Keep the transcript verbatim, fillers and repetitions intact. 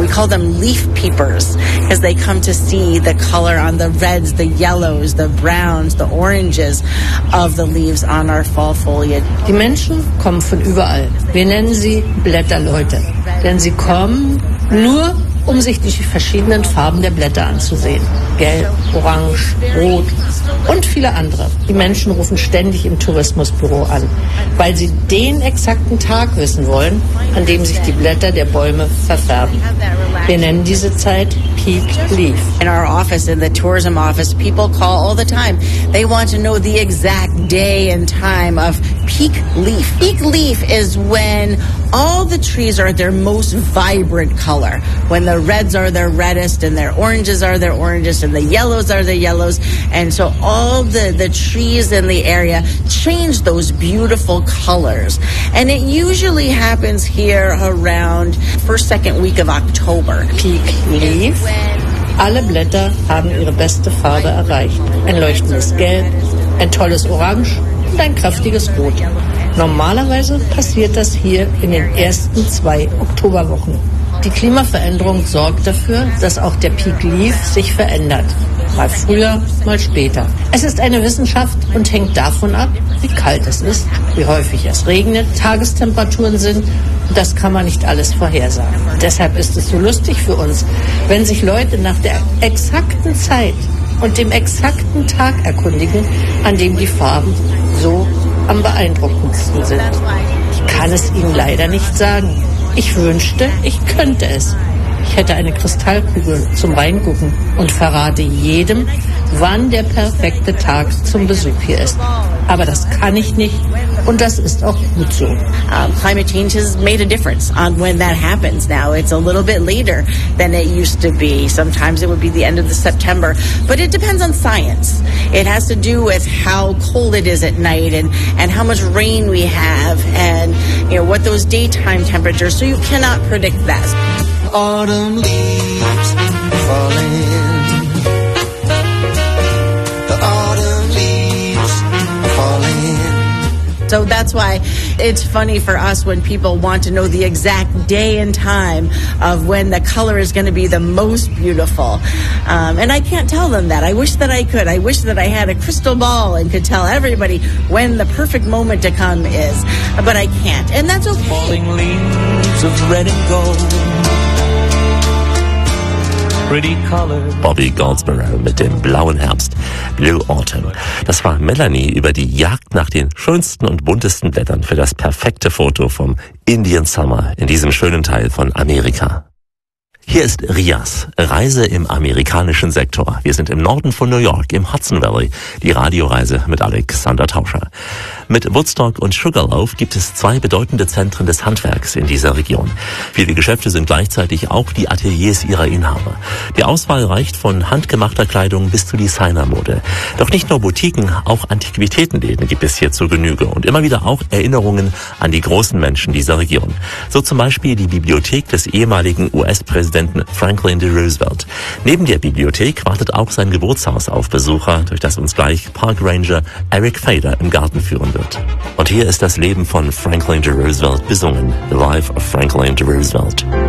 We call them leaf peepers because they come to see the color on the reds, the yellows, the browns, the oranges of the leaves on our fall foliage. Die Menschen kommen von überall. Wir nennen sie Blätterleute, denn sie kommen nur, um sich die verschiedenen Farben der Blätter anzusehen. Gelb, orange, rot und viele andere. Die Menschen rufen ständig im Tourismusbüro an, weil sie den exakten Tag wissen wollen, an dem sich die Blätter der Bäume verfärben. Wir nennen diese Zeit Peak Leaf. In our office, in the tourism office, people call all the time. They want to know the exact day and time of peak leaf. Peak leaf is when all the trees are their most vibrant color, when the reds are their reddest and their oranges are their orangest and the yellows are the yellows. And so all the, the trees in the area change those beautiful colors. And it usually happens here around first, second week of October. Peak Leaf. Alle Blätter haben ihre beste Farbe erreicht. Ein leuchtendes Gelb, ein tolles Orange und ein kräftiges Rot. Normalerweise passiert das hier in den ersten zwei Oktoberwochen. Die Klimaveränderung sorgt dafür, dass auch der Peak Leaf sich verändert. Mal früher, mal später. Es ist eine Wissenschaft und hängt davon ab, wie kalt es ist, wie häufig es regnet, Tagestemperaturen sind. Und das kann man nicht alles vorhersagen. Deshalb ist es so lustig für uns, wenn sich Leute nach der exakten Zeit und dem exakten Tag erkundigen, an dem die Farben so am beeindruckendsten sind. Ich kann es Ihnen leider nicht sagen. Ich wünschte, ich könnte es. Ich hätte eine Kristallkugel zum Reingucken und verrate jedem, wann der perfekte Tag zum Besuch hier ist. Aber das kann ich nicht und das ist auch gut so. Um, climate change has made a difference on when that happens now. It's a little bit later than it used to be. Sometimes it would be the end of the September, but it depends on science. It has to do with how cold it is at night and, and how much rain we have and, you know, what those daytime temperatures, so you cannot predict that. Autumn leaves falling. The autumn leaves falling. So that's why it's funny for us when people want to know the exact day and time of when the color is going to be the most beautiful. Um, and I can't tell them that. I wish that I could. I wish that I had a crystal ball and could tell everybody when the perfect moment to come is. But I can't. And that's okay. Falling leaves of red and gold. Bobby Goldsboro mit dem blauen Herbst, Blue Autumn. Das war Melanie über die Jagd nach den schönsten und buntesten Blättern für das perfekte Foto vom Indian Summer in diesem schönen Teil von Amerika. Hier ist Rias, Reise im amerikanischen Sektor. Wir sind im Norden von New York, im Hudson Valley, die Radioreise mit Alexander Tauscher. Mit Woodstock und Sugarloaf gibt es zwei bedeutende Zentren des Handwerks in dieser Region. Viele Geschäfte sind gleichzeitig auch die Ateliers ihrer Inhaber. Die Auswahl reicht von handgemachter Kleidung bis zu Designermode. Doch nicht nur Boutiquen, auch Antiquitätenläden gibt es hier zur Genüge und immer wieder auch Erinnerungen an die großen Menschen dieser Region. So zum Beispiel die Bibliothek des ehemaligen U S-Präsidenten Franklin D. Roosevelt. Neben der Bibliothek wartet auch sein Geburtshaus auf Besucher, durch das uns gleich Park Ranger Eric Fader im Garten führen wird. Und hier ist das Leben von Franklin D. Roosevelt besungen. The Life of Franklin D. Roosevelt.